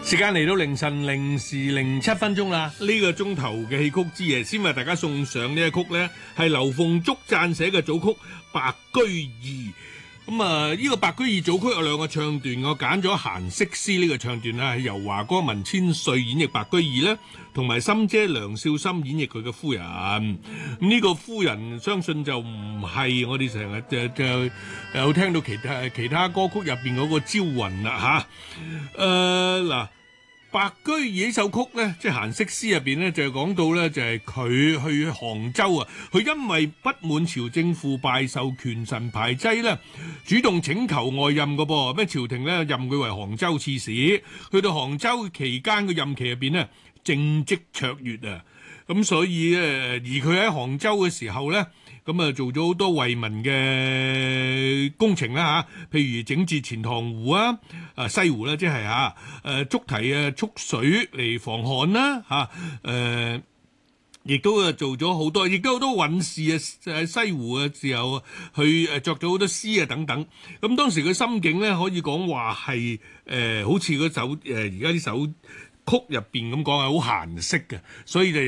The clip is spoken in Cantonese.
時間嚟到凌晨0:07啦，呢個鐘頭嘅戲曲之夜，先為大家送上呢一曲呢，係劉鳳竹撰寫嘅組曲《白居易》。呢個白居易組曲有兩個唱段，我揀咗閒適思呢個唱段啦，係由華哥文千歲演繹白居易咧，同埋心姐梁少心演繹佢嘅夫人。呢個夫人相信就唔係我哋成日就有聽到其他歌曲入邊嗰個招魂啦嚇。嗱。白居易呢首曲咧，即係閒適思入邊咧，就係講到咧，就係佢去杭州啊，佢因為不滿朝政腐敗受權臣排擠咧，主動請求外任嘅噃，咩朝廷咧任佢為杭州刺史，去到杭州期間嘅任期入邊咧，政績卓越啊，咁所以咧，而佢喺杭州嘅時候咧。咁啊，做咗好多惠民嘅工程啦嚇，譬如整治錢塘湖啊、西湖啦，即係築堤啊、蓄水嚟防旱啦嚇，亦都做咗好多，亦都好多韻事啊，西湖嘅時候去作咗好多詩啊等等。咁當時嘅心境咧，可以講話係好似嗰首而家呢首曲入邊咁講係好閒適嘅，所以就